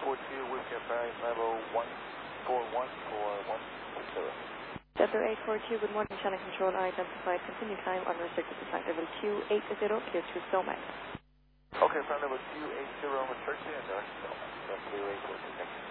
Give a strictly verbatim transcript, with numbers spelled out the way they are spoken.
four two, Whiskey Paris, level one four one for one six zero. Delta eight four two, good morning, channel control, identified, continue climb, unrestricted to flight level two eight zero, clear to Stomax. Okay, flight level two eight zero, restriction, and direct Stomax. That's two eight four two, thank you.